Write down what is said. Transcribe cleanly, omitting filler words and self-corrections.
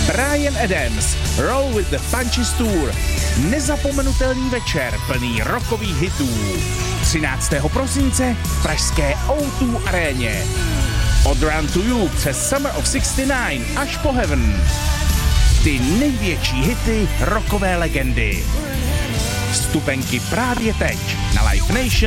Bryan Adams, Roll with the Punches Tour. Nezapomenutelný večer plný rockových hitů. 13. prosince v pražské O2 aréně. Od Run to You přes Summer of 69 až po Heaven. Ty největší hity rockové legendy. Vstupenky právě teď na Live Nation